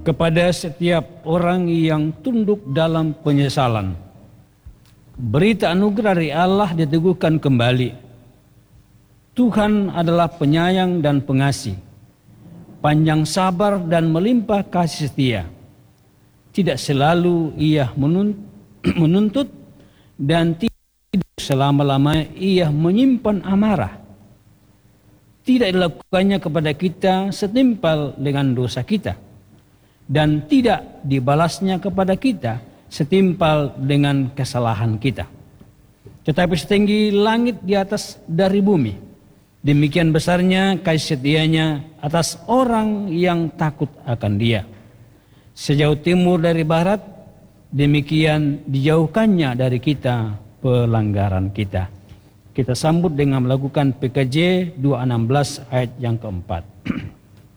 kepada setiap orang yang tunduk dalam penyesalan. Berita anugerah dari Allah diteguhkan kembali. Tuhan adalah penyayang dan pengasih, panjang sabar dan melimpah kasih setia. Tidak selalu Ia menuntut dan tidak selama-lamanya Ia menyimpan amarah. Tidak dilakukannya kepada kita setimpal dengan dosa kita, dan tidak dibalasnya kepada kita setimpal dengan kesalahan kita. Tetapi setinggi langit di atas dari bumi, demikian besarnya kasih setianya atas orang yang takut akan Dia. Sejauh timur dari barat, demikian dijauhkannya dari kita pelanggaran kita. Kita sambut dengan melakukan PKJ 216 ayat yang keempat.